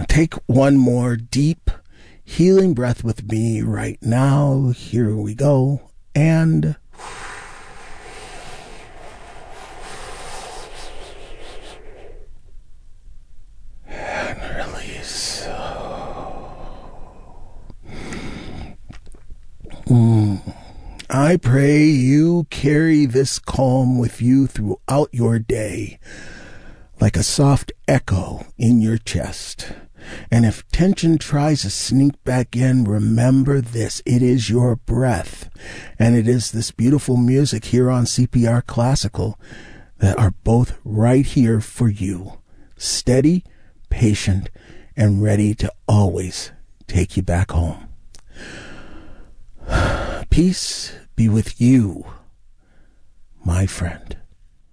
Take one more deep, healing breath with me right now. Here we go. And release. I pray you carry this calm with you throughout your day, like a soft echo in your chest. And if tension tries to sneak back in, remember this. It is your breath, and it is this beautiful music here on CPR Classical that are both right here for you. Steady, patient, and ready to always take you back home. Peace be with you, my friend.